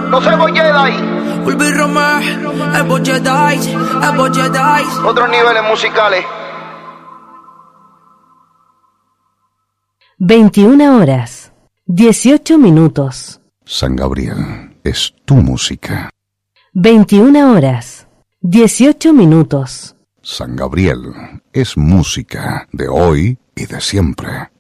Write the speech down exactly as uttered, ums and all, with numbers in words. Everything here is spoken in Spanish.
No se voy Jedi. Ulvi Romer, Evo Jedi, Evo Jedi. Otros niveles musicales. veintiuna horas, dieciocho minutos. San Gabriel es tu música. veintiuna horas, dieciocho minutos. San Gabriel es música de hoy y de siempre.